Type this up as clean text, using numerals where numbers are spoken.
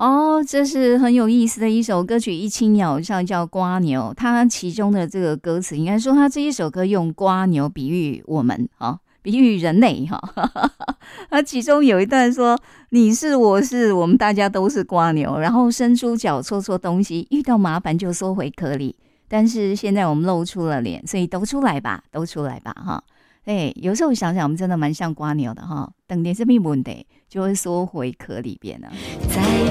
哦，这是很有意思的一首歌曲，一青鸟上叫瓜牛。它其中的这个歌词，应该说它这一首歌用瓜牛比喻我们，比喻人类哈。它其中有一段说：“你是我是，我们大家都是瓜牛，然后伸出脚戳戳东西，遇到麻烦就缩回壳里。但是现在我们露出了脸，所以都出来吧，都出来吧，哈。”哎，有时候想想，我们真的蛮像瓜牛的哈。等点是没问题，就会缩回壳里边了。 在